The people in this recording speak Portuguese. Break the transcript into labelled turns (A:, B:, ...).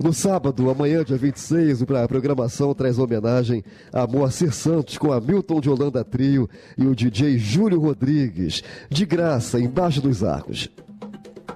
A: No sábado, amanhã, dia 26, a programação traz homenagem a Moacir Santos com Hamilton de Holanda Trio e o DJ Júlio Rodrigues, de graça, embaixo dos arcos.